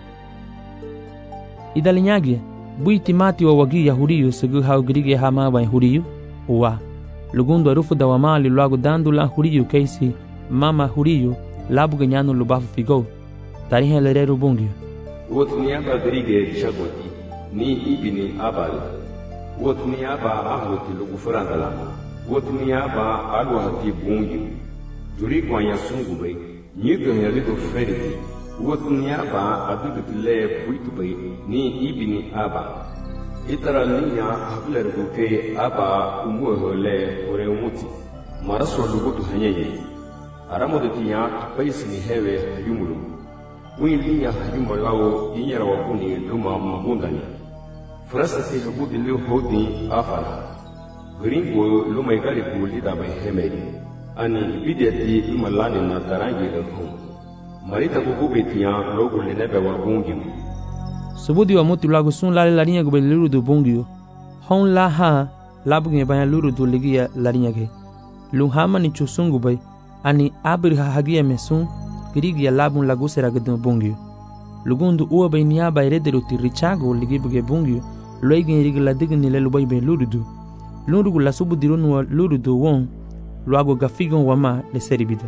idalinyagi bui timati wa wagi yahuriyu segu hau grigia ha ma bai huriyu uwa lugundu warufu dawamali lagu dandu la huriyu kaisi mama huriyu labu ganyanu lubafu figo tarihe lereru bungiu wotniaba grige shagoti ni ibini abal wotniaba ahloti lugufurandala wotniaba alwati bungi juri kwanya sungube nyigo yalido feriti wotniaba adugtle buitube ni ibini aba itara linya habler buke aba umuhole ore umuti maraso lugutu hanyenye aramodetiya paisini hewe yumulu wiliya yumalawo inyara wakuni luma mabundani frasa ti lugudi lu hodi afala gringo luma igali kulida bai hemedi ani bideti imalani na tarangi lhu marita kukubetiya logo lenebe wagungi subudi wa muti lagu sun lale larinya gube luru du bungiu hon la ha labu nge banya luru du ligia larinya ge lu hama ni chusungu bai ani abri ha hagia mesun grigia labun lagusera gedun bungiu lugundu uwa bai niya bai rederu ti richago ligibuge bungiu loigin rigla digni le lubai be lurudu lurugu la subu dirunu lurudu won luago gafigon wama le seribida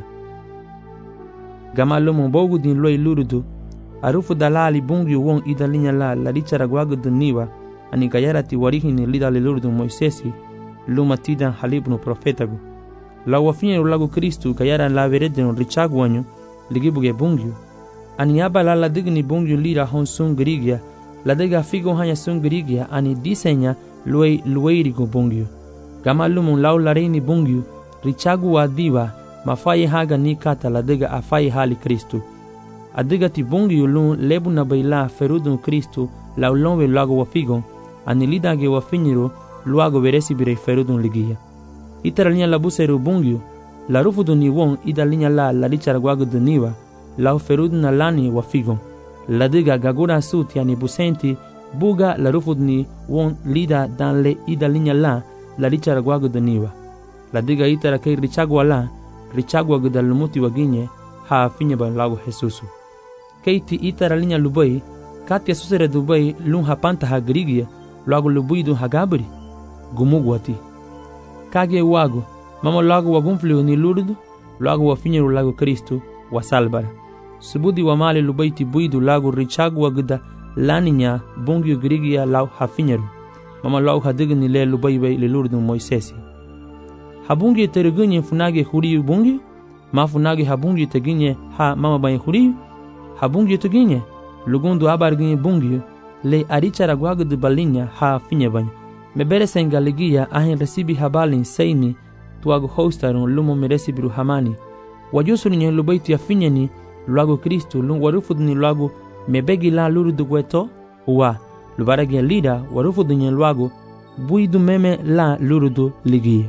gama lomo bogu din loi lurudu arufu dalali bungiu won idalinya la la richara gwago duniwa ani gayarati warihini lida le lurudu moisesi luma tidan halibnu profetagu la wafinye lago Kristu gayara la veredenu richago wanyu ligibuge bungiu ani aba la la digni bungiu lira hon sun grigia la dega figo hanya sun grigia ani disenya luei lueirigo bungiu gama lumun lau lareini bungiu richagu wa diva mafai haga ni kata la dega afai hali Kristu adiga ti bungiu lun lebu na baila ferudun Kristu lau lonwe lago wa figo ani lidage wa finyiro luago veresi birei ferudun ligia itara linya la buseru bungiu la rufudu ni won ida linya la la richara gwago duniwa lau ferudun na lani wa figo la diga gagura sut yani busenti buga la rufudu ni won lida dan le ida linya la la richara gwago duniwa la diga itara kei richagwa la richagwa gada lumuti waginye ha finya ba lago Jesusu keiti itara linya lubai katia susere dubai lun hapanta ha grigia lago lubuidu hagabri gumugwati kage wago mama lago wagunfliu ni lurdu lago wafinyeru lago Kristu wa salbara subudi wa mali lubaiti buidu lago richagu wagda laninya bungiu grigia lau hafinyeru mama lau hadigni le lubaibai le lurdu Moisesi habungi terugunye funage huriyu bungi ma funage habungi teginye ha mama bai huriyu habungi teginye lugundu abarginye bungi le arichara gwagdu balinya ha finye bany mebere sengaligia ahin resibi habalin seini tuago hostarun lumo meresibiru hamani wajusu nye lubaiti ya finyeni luago Kristu lung warufudni luago mebegi la lurudu gweto uwa lubaragi lida warufudni nye luago buidu meme la lurudu ligia.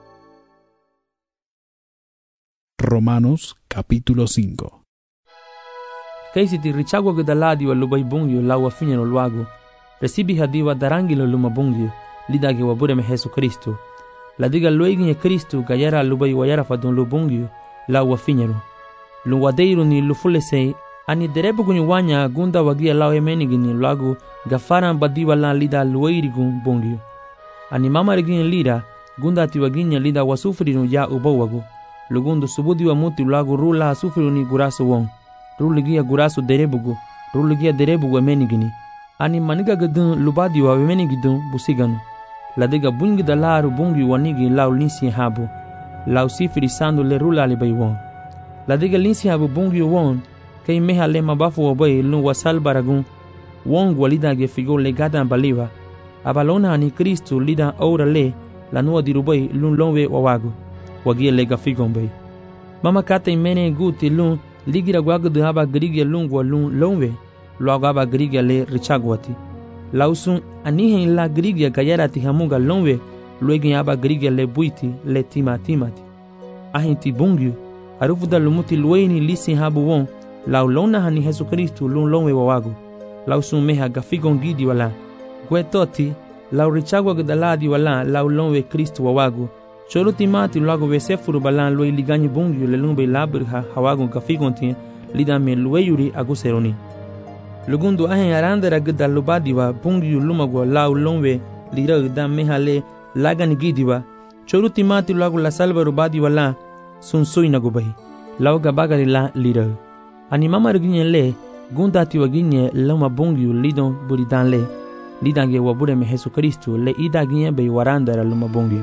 Romanos capítulo cinco. Kaisi ti richagwa gedaladi wa lubai bungyo la wa finyeno luago resibi hadiwa darangilo luma bungyo lidage wa bureme Jesu Kristu la diga lueginye Kristu gayara lubai wayara fadun lubungyo la wa finyero lu wadeiru ni lufulesei ani derebu kunyi wanya gunda wagia lao emenigini luago gafaran badiwa la lida lueirigun bungyo ani mama regine lida gunda ati waginya lida wasufrinu ya ubawago lugundu subudi wa muti luago rula sufriru ni guraso wong ruligia guraso derebugo ruligia derebugo emenigini ani maniga gadun lubadi wa emenigidun busiganu ladiga bungi da laru bungi wanigi lau linsi habu lau sifiri sandu le rula li bay won ladiga linsi habu bungi won kay meha le mabafu wa bay lu wasal baragun won walida ge figo le gadan baliwa abalona ani Kristo lida ora le la nua dirubay lun lonwe wawago wagia lega figombay mama kata imene guti lun ligira gwago de aba grigia lungwa lun lonwe luago aba grigia le richagwati lausun anihen la grigia gayarati hamuga lonwe luegen aba grigia le buiti le tima timati ahinti bungyu arufuda lumuti lueni lisi habu won lau lona hani Jesu Kristo lun lonwe wawago lausun meha gafigon gidi wala gwetoti lau richagwa gdaladi wala lau lonwe Kristo wawago cholo timati luago vesefuru balan loi liganyi bungyu le lumbe labrha hawago gafigon tin lidame lueyuri aguseroni lugundu ahen arandera gdal lubadiwa bungyu lumagwa lau lonwe lira gda mehale lagani gidiwa cholo timati luago la salva rubadi wala sun soina gubahi lau gabagari la lira ani mama rginye le gunda tiwaginye lama bungyu lidon buridan le lidange wabure me Jesu Kristo le idaginye be warandara luma bungyu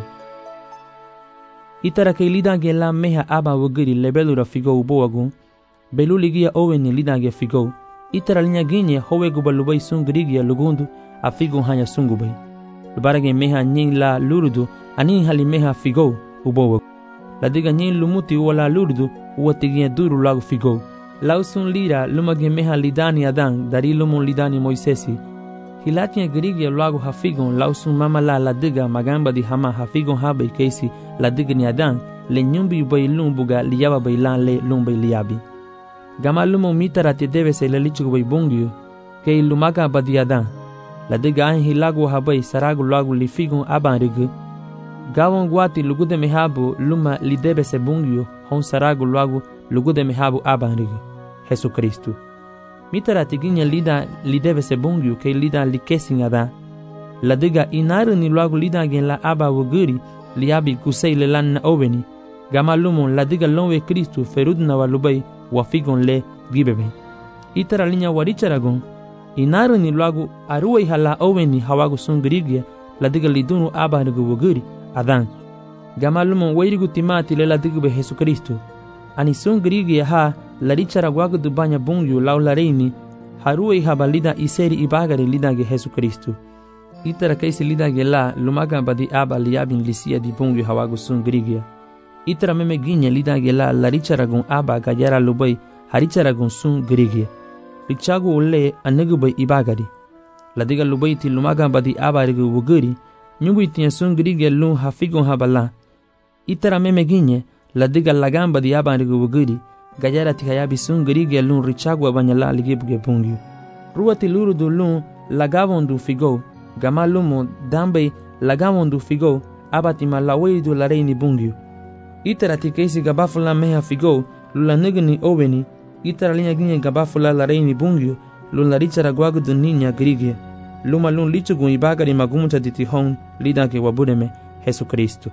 itara ke lidange la meha aba wogiri lebelura figo uboagun beluligia oweni lidange figo itara linya ginye howe gubalubai sungrigia lugundu a figo hanya sungubai lubarage meha nyin la lurudu ani hali meha figo uboagun la diga nyin lumuti wala lurudu uwatigia duru lagu figo lausun lira lumage meha lidani adan dari lumun lidani Moisesi hilatia grigia lagu hafigon lausun mama la la diga magamba di hama hafigon habe keisi la diga ni adan le nyumbi bay lumbuga liyaba bay lan le lumbay liyabi gama lumo mitara te debe se le lichu bay bungyu ke lumaga badi adan la diga an hilagu habay saragu lagu lifigon aban rigu gawon guati lugude mehabu luma lidebe se bungyu hon saragu lagu lugude mehabu aban rigu Jesu Kristo mitara tiginya lida lidebe se bungyu ke lida likesin ada la diga inaru ni lagu lida gen la aba woguri liabi kusei le lan na oveni gama lumon la diga lonwe Kristo ferudna walubai wafigon le gibebe itara linya waricharagon inaru ni lagu aruwai hala oveni hawagu sungrigia la diga lidunu aba nugu woguri adan gama lumon wairigu timati le la diga be Jesu Kristo ani sungrigia ha la richara gwagu dubanya bungyu lau la reini haruwai habalida iseri ibagari lidage Jesu Kristo itara kaisi lidage la lumaga badi aba liabin lisia di bungyu hawagu sungrigia itara meme ginya lidage la la richara gun aba gajara lubai harichara gun sungrigia lichagu ule anegubai ibagari la diga lubai ti lumaga badi aba rigu wuguri nyugu itinya sungrigia lu hafigon habala itara meme ginya la diga lagamba di aba rigu wuguri gajara tikayabi sungrigia lun richagwa banyala ligibuge bungyu ruwati lurudu lun lagavondu figo gama lumo dambe lagavondu figo abati malaweidu la reini bungyu itara tikaisi gabafula meha figo lula nigni oweni itara linya ginye gabafula la reini bungyu lun la richara gwagudu ninya grigia luma lun lichugun ibagari magumucha ditihon lidake wabudeme Jesu Kristo.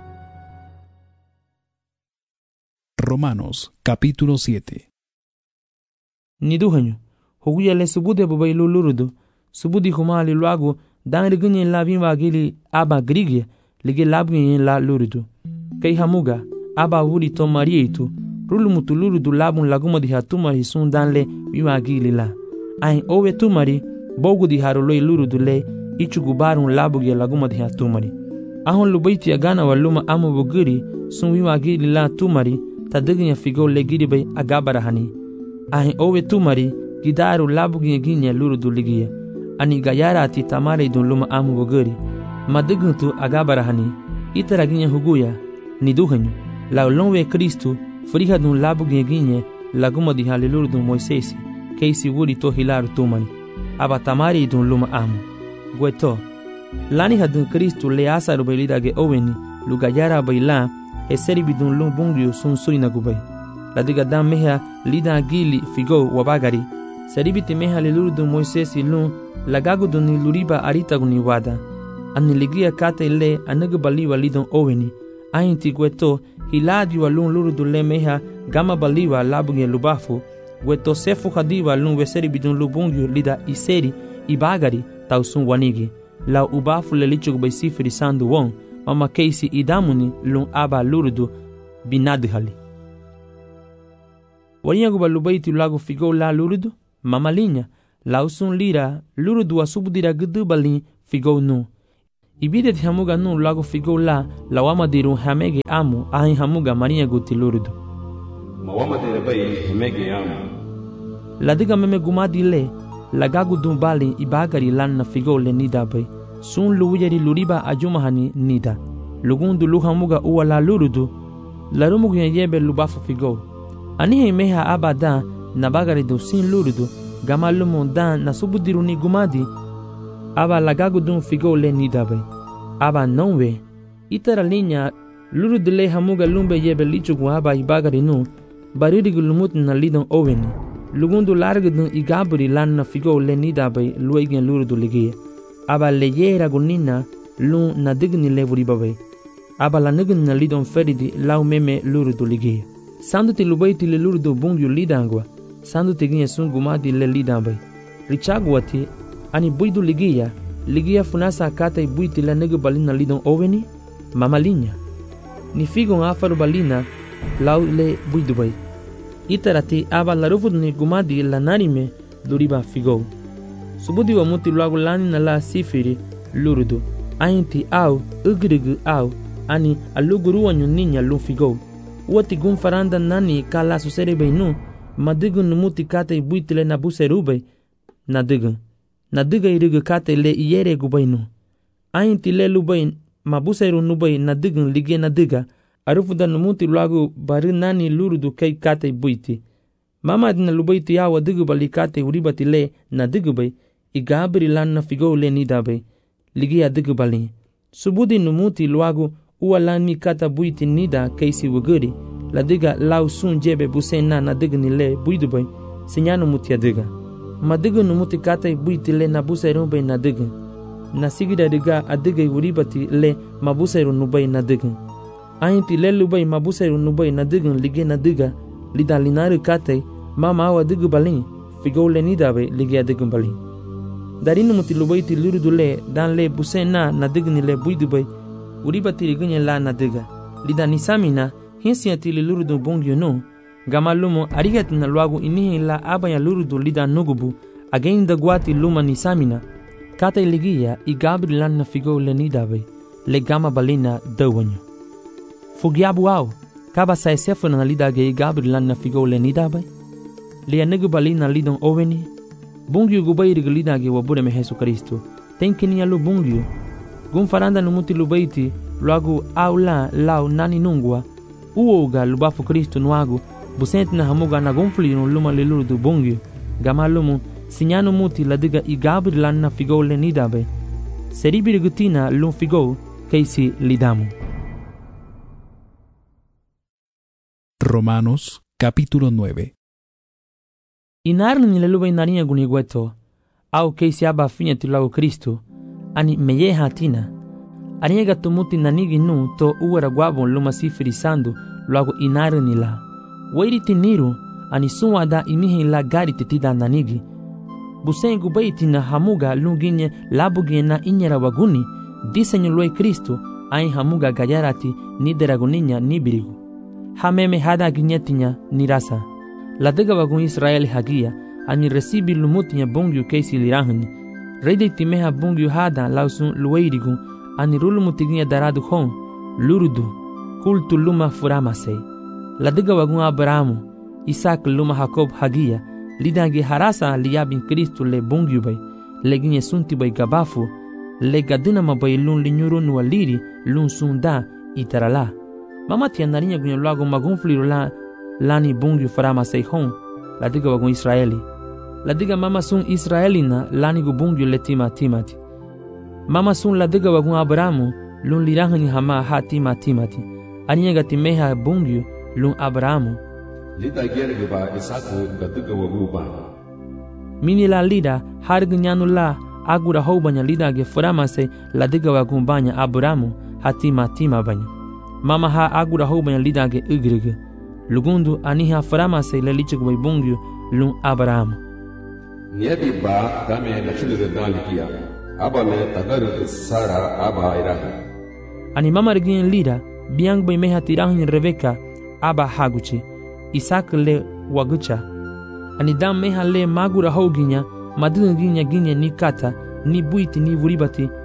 Romanos capítulo siete. Niduhanyo huguya le subude bubailu lurudu subudi humali luagu dangri ginye la bimba gili aba grigia ligi labginye la lurudu kei hamuga aba wuri to marietu rulumutu lurudu labun laguma di hatumari sun danle bimba gili la ain owe tumari bogu di haroloi lurudu le ichugubarun labuge laguma di hatumari ahon lubaiti agana waluma amu buguri sun bimba gili la tumari tadiginya figo le giribay agabarahani ahin owe tumari gidaru labuginya ginya lurudu ligiya ani gayara ati tamare dun luma amu woguri madiguntu agabarahani itara ginya huguya niduhanyu la lonwe Kristo friha dun labuginya ginya laguma di haliluru dun Moisesi keisi wuri to hilaru tumani aba tamare dun luma amu gweto lani hadun Kristo le asaru bailidage oweni lugayara baila eseri bidun lum bungyu sun suina gubai la diga dam meha lida gili figo wabagari seribiti meha lilurdu Moisesi lum lagagu dun luriba arita guni wada ani ligia kate le anagu baliwa lidon oweni ainti gweto hiladi wa lum lurdu le meha gama baliwa labuge lubafu gweto sefu hadiwa lum weseri bidun lubungyu lida iseri ibagari tausun wanigi la ubafu le lichug bai sifiri sandu won mama keisi idamuni lun aba lurudu binadhali wanya balubaiti lagu figo la lurudu mama linya lausun lira lurudu asubudira gudu bali figo nu ibideti hamuga nu lago figou la la wamadiru hamege amu ahin hamuga marinha guti lurudu ma wamadere bay hemege amu ladiga meme gumadi le lagagu dum bali ibagari lan na figou le nida bay sun luwiyeri luriba ajumahani nida lugundu luhamuga uwa la lurudu larumugu yebe lubafu figou anihe meha abada na bagari do sin lurudu gamalumu dan na subudiru ni gumadi aba lagagu dum figou le nida bay aba não we itara linha lurudu le hamuga lumbe yebe lichugu aba ibagari nu baririgu lumut na lidon oweni lugundu largu dum igaburi lan na figou le nida bay luegen lurudu ligia aba leyera gunina lu na digni levuri babay aba la nign na lidon feridi lau meme lurudu ligia sandu ti lubaiti le lurudu bungyu lidangwa sandu ti ginye sun gumadi le lidambay richagwati ani buidu ligia ligia funasa kata i buiti la negu balina lidon oweni mama linha ni figon afaru balina lau le buidu bay itarati aba la rufud ni gumadi la narime luriba figou subudi wa muti lagu lani na la sifiri lurudu ainti au ugrigu au ani aluguru wanyu ninya lu figou wati gun faranda nani kala susere beinu madigu numuti kata i buiti le na buserube na digu na diga irigu kate le iyere gubainu ainti le lubain mabuseru nubai na digun lige na diga arufuda numuti lagu bari nani lurudu kai kate buiti mama dina lubaiti yawa digu bali kate uribati le na digu bai igabri lan na figou le nida bai ligi a digu bali subudi numuti lagu uwa lani kata buiti nida kaisi wuguri la diga lau sun jebe busena na digni le buidu bai sinyanu muti a diga madigu numuti kata buiti le na buseru bai na digu na sigida diga adiga uribati le mabuseru nubai na digu ainti le lubai mabuseru nubai na digu lige na diga lida linaru kata mama awa digu balin figou le nida bai lige a digu balin dari numuti lubai ti lurudu le dan le busena na digni le buidu bai uribati ligunye la na diga lida nisamina hinsiati le lurudu bongyu no gamalumo arigati na luagu inihi la abaya lurudu lida nugubu agenda guati luma nisamina kata iligia i gabri lan na figou le nidabe le gama balina dawanyo fugiabu au kaba sa esefu na lida ge i gabri lan na figou le nidabe le anugu balina lidon oweni bungyu gubai rig lida ge wabure me Jesu Kristo tenkini alu bungyu gun faranda numuti lubaiti luagu au la lau nani nungwa uoga lubafu Kristo nuagu busenti na hamuga na gonfli no luma le lurudu bungyu gamalumu sinyano muti la diga i gabri lan na figou le nidabe seribiri gutina lum figou kaisi lidamu. Romanos capítulo nueve. Inarni ni le luba inarinha gunigueto au kaisi aba finya tilago Kristo ani meye hatina aniega tumuti nanigi nu to uwara gwabon luma sifiri sandu luago inarni la wairi tiniru ani sunwa da imihi la gari titida nanigi busengu baiti na hamuga lunginye labugie na inyera waguni disenyo lue Kristo ai hamuga gayarati ni deraguninya ni birigu hameme hada ginyetinya ni rasa la dega wagun Israeli hagia ani resibi lumutinya bungyu kaisi lirahni reide timeha bungyu hada lausun lueirigu ani rulumutiginya daradu hon lurudu kultu luma furamase la dega wagun Abrahamu Isaac luma Jacob hagia lidangi harasa liyabin Kristo le bungyu bay leginye sunti bay gabafu le gadina mabay lun linyuru nuwa liri lun sunda itarala mama tianarinya gunyo lago magunfliru la lani bungyu farama seihon la diga wagun Israeli la diga mama sun Israelina lani gu bungyu le tima timati mama sun la diga wagun Abrahamu lun lirahani hama ha tima timati aninya gatimeha bungyu lun Abrahamu lida gerge ba isaku gatuga waguba mini la lida hargu nyanu la agura houbanya lida ge furama se la diga wagumbanya Abrahamu hatima tima banya mama ha agura houbanya lida ge ugrege lugundu aniha furama se le lichuk bay bungyu lun Abrahamu niyabi ba dame na chulu de dalikia aba me tagaru sara aba iraha ani mama regin lida biang bay meha tirahin Rebeka aba haguchi Isaac le wagucha ani dam meha le magura hoginya madunginya ginya ni kata ni buiti ni vuribati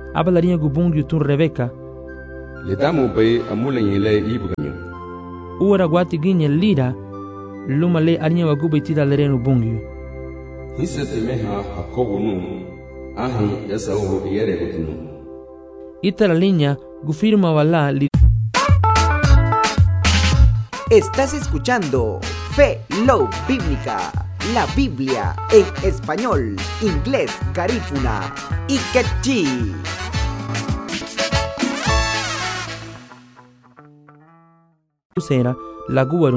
abalarinha gubung yutun Rebeka. Le damu bay amule yele ibuganyo. Uara guati ginye lira, luma le arinya wagubai tida lerenu bungyu. Hisa temeha Jacobo nu, ahi Esau yere gutinu. Ita la línea gufirma wala li. Estás escuchando Fe Love Bíblica, la Biblia en español, inglés, garífuna y quechí. Sera la guaru